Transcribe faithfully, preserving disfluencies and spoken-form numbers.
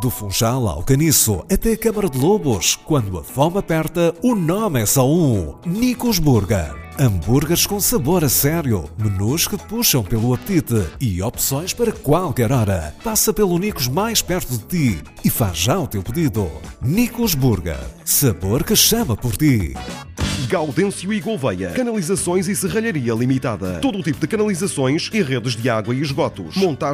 Do Funchal ao Caniço, até a Câmara de Lobos. Quando a fome aperta, o nome é só um: Nicos Burger. Hambúrgueres com sabor a sério, menus que te puxam pelo apetite e opções para qualquer hora. Passa pelo Nicos mais perto de ti e faz já o teu pedido. Nicos Burger. Sabor que chama por ti. Gaudêncio e Gouveia. Canalizações e Serralharia Limitada. Todo o tipo de canalizações e redes de água e esgotos. Montagem